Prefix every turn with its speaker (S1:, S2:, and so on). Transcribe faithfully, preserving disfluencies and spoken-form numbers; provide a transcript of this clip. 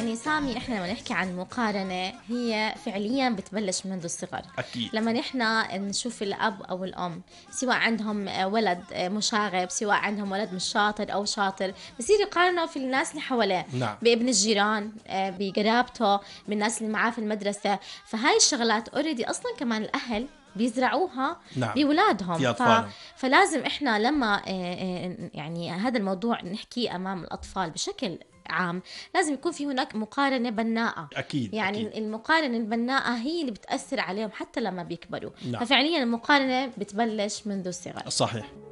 S1: يعني سامي إحنا لما نحكي عن مقارنة هي فعليا بتبلش منذ الصغر.
S2: أكيد.
S1: لما نحنا نشوف الأب أو الأم سواء عندهم ولد مشاغب سواء عندهم ولد مش شاطر أو شاطر، بصير يقارنوا في الناس اللي حواليه،
S2: نعم.
S1: بابن الجيران، بقرابته، بالناس اللي معاه في المدرسة. فهاي الشغلات أوريدي أصلا كمان الأهل بيزرعوها
S2: نعم.
S1: بأولادهم.
S2: في
S1: ف...
S2: أطفالهم.
S1: فلازم إحنا لما يعني هذا الموضوع نحكيه أمام الأطفال بشكل عام لازم يكون في هناك مقارنة بناءة.
S2: أكيد.
S1: يعني
S2: أكيد.
S1: المقارنة البناءة هي اللي بتأثر عليهم حتى لما بيكبروا.
S2: نعم.
S1: ففعليا المقارنة بتبلش منذ الصغر.
S2: صحيح.